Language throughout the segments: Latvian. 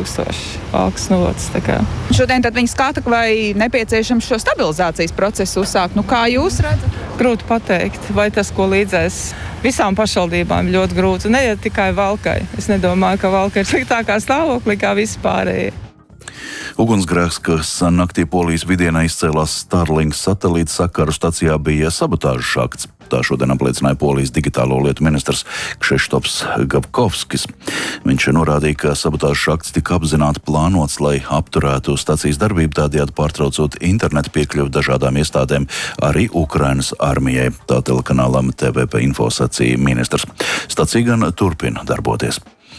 augsts nots. Šodien tad viņi skata, vai nepieciešams šo stabilizācijas procesu uzsākt. Kā jūs redzat? Grūti pateikt, vai tas, ko līdzēs visām pašvaldībām, ļoti grūti. Ne tikai Valkai. Es nedomāju, ka Valka ir sliktākā stāvoklī kā vispārējie. Ugunsgrēks, kas naktī Polijas vidienā izcēlās Starlink satelīta sakaru stacijā, bija sabotāžas akts. Tā šodien apliecināja Polijas digitālo lietu ministrs Kšištops Gabkovskis. Viņš norādīja, ka sabotāžas akts tika apzināti plānots, lai apturētu stacijas darbību, tādējādi pārtraucot internetu piekļuvi dažādām iestādēm, arī Ukrainas armijai. Tā telekanālam TVP Info sacīja ministrs. Stacija gan turpina darboties.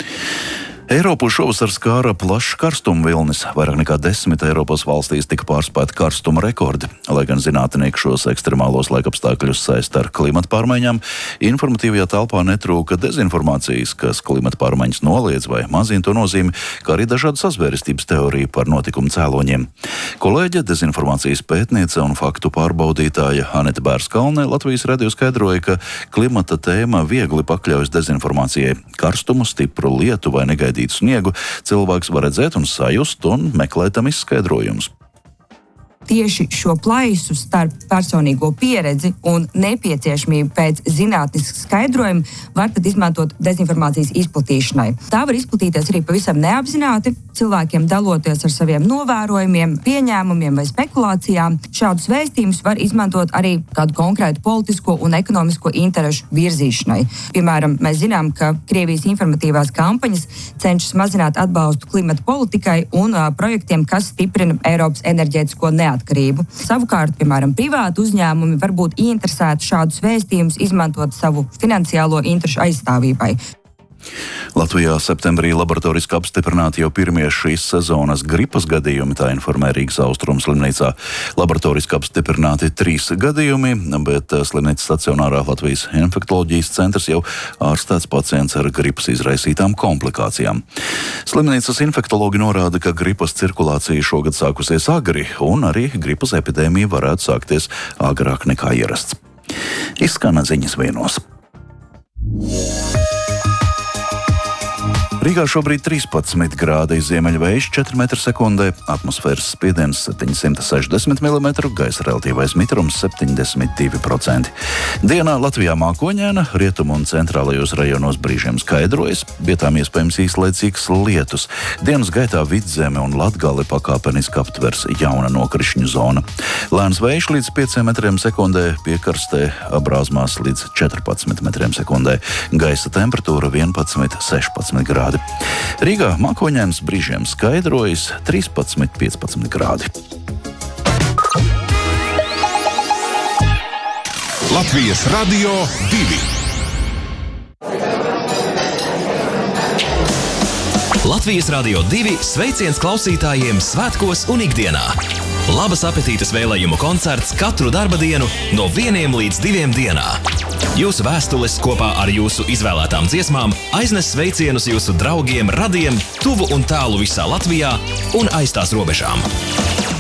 Eiropu šovasar skāra plašs karstuma vilnis. Vairāk nekā 10 Eiropas valstīs tika pārspēti karstuma rekordi. Lai gan zinātnieki šos ekstremālos laikapstākļus saista ar klimata pārmaiņām, informatīvajā telpā netrūka dezinformācijas, kas klimata pārmaiņas noliedz vai mazina to nozīmi, kā arī dažādu sazvērestības teoriju par notikumu cēloņiem. Kolēģe, dezinformācijas pētniece un faktu pārbaudītāja Aneta Bērskalne Latvijas radio skaidroja, ka klimata tēma viegli pakļaujas dezinformācijai. Karstumu, stipru lietu vai negaidītu sniegu cilvēks var redzēt un sajust un meklēt tam izskaidrojumus. Tieši šo plaisu starp personīgo pieredzi un nepieciešamību pēc zinātniskas skaidrojuma var tad izmantot dezinformācijas izplatīšanai. Tā var izplatīties arī pavisam neapzināti, cilvēkiem daloties ar saviem novērojumiem, pieņēmumiem vai spekulācijām. Šādus vēstījumus var izmantot arī kādu konkrētu politisko un ekonomisko interešu virzīšanai. Piemēram, mēs zinām, ka Krievijas informatīvās kampaņas cenšas mazināt atbalstu klimata politikai un projektiem, kas stiprina Eiropas enerģētisko neatkarību. Savukārt, piemēram, privāti uzņēmumi var būt ieinteresēti šādus vēstījumus izmantot savu finansiālo interešu aizstāvībai. Latvijā septembrī laboratoriski apstiprināti jau pirmie šīs sezonas gripas gadījumi, tā informē Rīgas Austrumu slimnīcā. Laboratoriski apstiprināti 3 gadījumi, bet slimnīcas stacionārā Latvijas infektoloģijas centrs jau ārstēts pacients ar gripas izraisītām komplikācijām. Slimnīcas infektologi norāda, ka gripas cirkulācija šogad sākusies agri, un arī gripas epidēmija varētu sākties agrāk nekā ierasts. Izskan ziņas vienos. Rīgā šobrīd 13 grādi, ziemeļvējš 4 m/sekundē, atmosfēras spiediens 760 mm, gaisa relatīvais mitrums 72%. Dienā Latvijā mākoņaina, rietumu un centrālajos rajonos brīžiem skaidrojas, vietām iespējams īslaicīgs lietus. Dienas gaitā Vidzeme un Latgali pakāpeniski aptvers jauna nokrišņu zona. Lēns vējš līdz 5 m/sekundē, piekarstē Brāzmās līdz 14 m/sekundē. Gaisa temperatūra 11–16 grādi. Rīgā mākoņains, brīžiem skaidrojas 13–15 grādi. Latvijas Radio 2. Latvijas Radio 2 sveiciens klausītājiem svētkos un ikdienā. Labas apetītes vēlējumu koncerts katru darba dienu no 1 līdz 2 dienā. Jūsu vēstules kopā ar jūsu izvēlētām dziesmām aiznes sveicienus jūsu draugiem, radiem, tuvu un tālu visā Latvijā un aiz tās robežām.